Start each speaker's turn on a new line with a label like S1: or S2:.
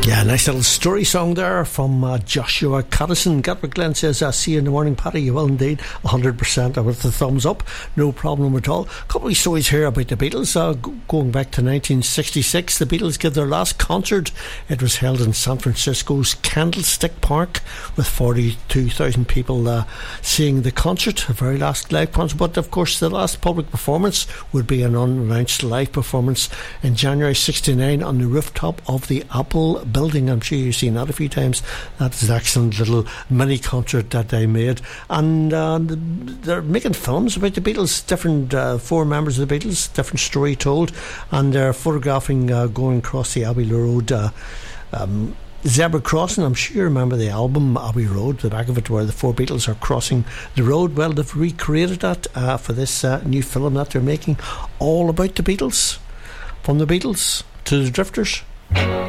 S1: Yeah, nice little story song there from Joshua Caddison. Gatwick Glen says, see you in the morning, Paddy. You will indeed, 100%, with the thumbs up, no problem at all. A couple of stories here about the Beatles. Going back to 1966, the Beatles gave their last concert. It was held in San Francisco's Candlestick Park with 42,000 people seeing the concert, a very last live concert. But of course, the last public performance would be an unannounced live performance in January 69 on the rooftop of the Apple building. I'm sure you've seen that a few times. That is an excellent little mini concert that they made, and they're making films about the Beatles, different 4 members of the Beatles, different story told, and they're photographing going across the Abbey Road zebra crossing. I'm sure you remember the album Abbey Road, the back of it, where the 4 Beatles are crossing the road. Well, they've recreated that for this new film that they're making, all about the Beatles, from the Beatles to the Drifters.